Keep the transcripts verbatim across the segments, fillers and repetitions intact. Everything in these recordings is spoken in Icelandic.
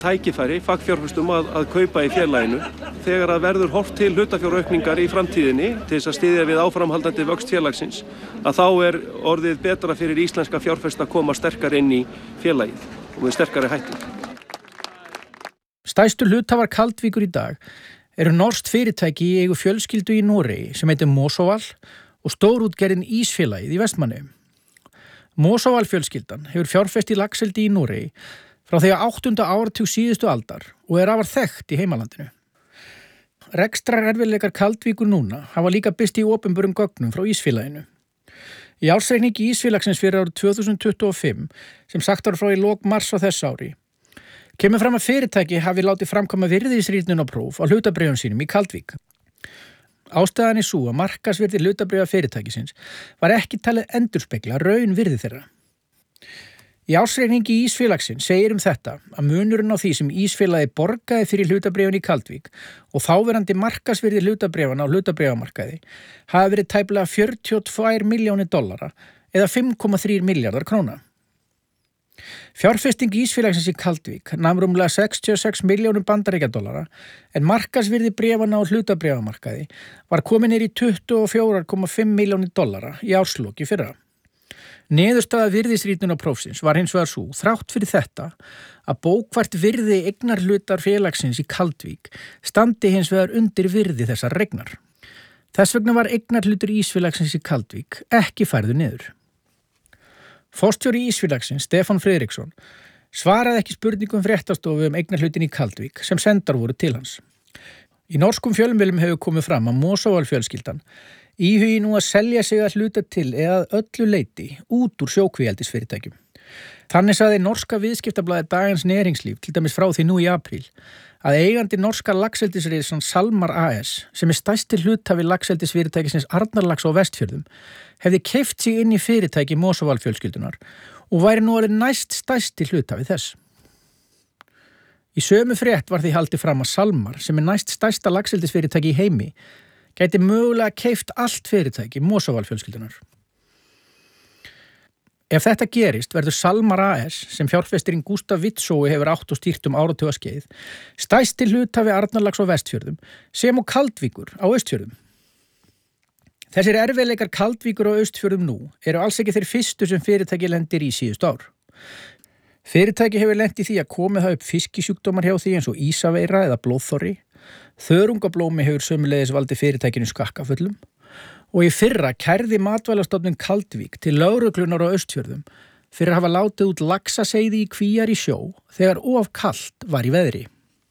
Tækifæri fagfjárfestum að, að kaupa í félaginu þegar að verður horft til hlutafjáraukningar í framtíðinni til þess að styðja við áframhaldandi vöxt félagsins að þá er orðið betra fyrir íslenska fjárfesta að koma sterkar inn í félagið og með sterkari hætti. Stærstu hluthafar Kaldvíkur í dag eru norskt fyrirtæki í eigu fjölskyldu í Noregi sem heitir Mosovall og stórútgerðin Ísfélagið í Vestmannaeyjum. Mosovall fjölskyldan hefur fjárfest í laxeldi í Noregi frá því að áttunda áratug síðustu aldar og er afar þekkt í heimalandinu. Rekstrar erfiðleikar Kaldvíkur núna hafa líka birst í opinberum gögnum frá Ísfélaginu. Í ársreikningi Ísfélagsins fyrir árið tvö þúsund tuttugu og fimm, sem sagt var frá í lok mars á þess ári, kemur fram að fyrirtæki hafi látið framkvæma virðisrýrnunarpróf á hlutabréfum sínum í Kaldvík. Ástæðan er sú að markaðsvirði hlutabréfa fyrirtækisins var ekki talið endurspegla raun virði þeirra. Í ársreikningi Ísfélagsins segir um þetta að munurinn á því sem Ísfélagi borgaði fyrir hlutabréfin í Kaldvík og þáverandi markaðsvirði hlutabréfana á hlutabréfamarkaði hafi verið tæplega fjörutíu og tvær milljónir dollara eða fimm komma þrír milljarðar króna. Fjárfesting Ísfélagsins í Kaldvík nam rúmlega sextíu og sex milljónir bandaríkjadollara en markaðsvirði bréfana á hlutabréfamarkaði var komin niður í tuttugu og fjögur komma fimm milljónir dollara í ársloki fyrra. Niðurstaða virðisrýrnunarprófsins var hins vegar sú, þrátt fyrir þetta, að bókvært virði eignarhlutar félagsins í Kaldvík standi hins vegar undir virði þessar regnar. Þess vegna var eignarhlutur Ísfélagsins í Kaldvík ekki færður niður. Forstjóri Ísfélagsins, Stefán Friðriksson, svaraði ekki spurningum fréttastofu um eignarhlutin í Kaldvík sem sendar voru til hans. Í norskum fjölmiðlum hefur komið fram að Mosovall fjölskyldan íhugi nú að selja sig að hluta til eða öllu leyti út úr sjókvíeldisfyrirtækjum. Þannig sagði norska viðskiptablaðið Dagens Næringslíf til dæmis frá því nú í apríl að eigandi norska laxeldisriðsan Salmar A S sem er stærsti hluthafi laxeldisfyrirtækisins Arnarlax á Vestfjörðum hefði keypt sig inn í fyrirtæki Mosovall fjölskyldunar og væri nú orðinn næst stærsti hluthafi þess. Í sömu frétt var því haldið fram að Salmar sem er næst stærsta laxeldisfyrirtæki í heimi gæti mögulega keypt allt fyrirtæki Mosovall fjölskyldunar. Ef þetta gerist verður Salmar A S sem fjárfestirinn Gustaf Witzói hefur átt og stýrt um áratugaskeið stærsti hluthafi Arnarlax á Vestfjörðum sem og Kaldvíkur á Austfjörðum. Þessir erfiðleikar Kaldvíkur á Austfjörðum nú eru alls ekki þeir fyrstu sem fyrirtæki lendir í síðustu ár. Fyrirtæki hefur lent í því að komið það upp fiskisjúkdómar hjá því eins og ísaveira eða blóðþorri. Þörungablómi hefur sömuleiðis valdið fyrirtækinu skakkaföllum og í fyrra kærði Matvælastofnun Kaldvík til lögreglunar á Austfjörðum fyrir að hafa látið út laxaseiði í kvíar í sjó þegar of kalt var í veðri.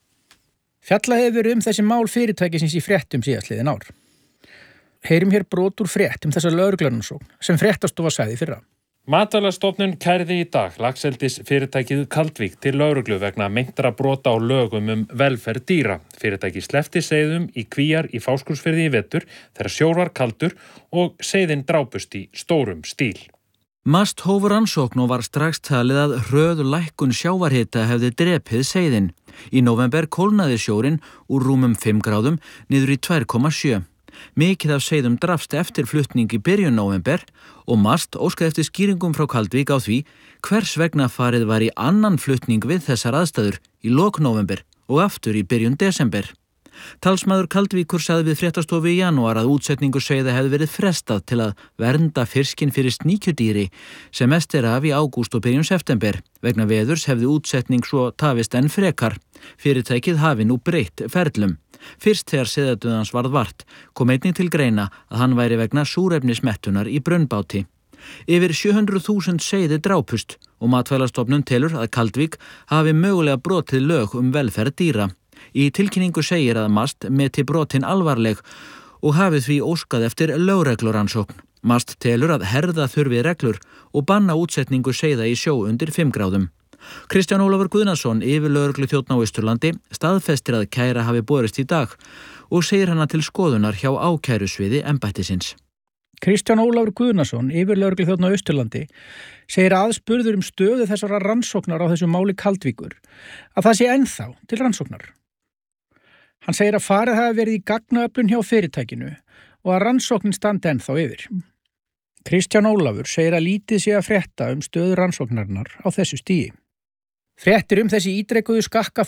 Fjallað hefur verið um þessi mál fyrirtækisins í fréttum síðastliðin ár. Heyrum hér brot úr frétt um þessa lögreglunarsókn sem fréttastofa sagði í fyrra. Matvælastofnun kærði í dag laxeldis fyrirtækið Kaldvík til lögreglu vegna meintra brota á lögum um velferð dýra. Fyrirtæki sleppti seiðum í kvíar í Fáskrúðsfirði í vetur þegar sjór var kaldur og seiðin drápust í stórum stíl. Mast hóf rannsókn og var strax talið að hröð lækkun sjávarhita hefði drepið seiðin. Í nóvember kólnaði sjórinn úr rúmum fimm gráðum niður í tvö komma sjö. Mikið af seiðum drafst eftir flutning í byrjun nóvember og Mast óskaði eftir skýringum frá Kaldvík á því hvers vegna farið var í annan flutning við þessar aðstæður í lok nóvember og aftur í byrjun desember. Talsmaður Kaldvíkur sagði við fréttastofu í janúar að útsetningu seiða hefði verið frestað til að vernda fiskinn fyrir sníkjudýri sem mest er af í ágúst og byrjun september. Vegna veðurs hefði útsetning svo tafist enn frekar. Fyrirtækið hafi nú breytt ferlum. Fyrst þegar seiðadauðans varð vart kom einnig til greina að hann væri vegna súrefnismettunar í brunnbáti. Yfir sjö hundruð þúsund seiði drápust og Matvælastofnun telur að Kaldvík hafi mögulega brotið lög um velferð dýra. Í tilkynningu segir að Mast meti brotin alvarleg og hafi því óskað eftir lögreglurannsókn. Mast telur að herða þurfi reglur og banna útsetningu seiða í sjó undir fimm gráðum. Kristján Ólafur Guðnason, yfirlögregluþjónn á Austurlandi, staðfestir að kæra hafi borist í dag og segir hana til skoðunar hjá ákærusviði embættisins. Kristján Ólafur Guðnason, yfirlögregluþjónn á Austurlandi, segir aðspurður um stöðu þessara rannsóknar á þessu máli Kaldvíkur að það sé ennþá til rannsóknar. Hann segir að farið hafi verið í gagnaöflun hjá fyrirtækinu og að rannsóknin standi ennþá yfir. Kristján Ólafur segir að lítið sé að frétta um stöðu rannsóknarinnar á þessu stigi. Fréttir um þessi ítrekuðu skakka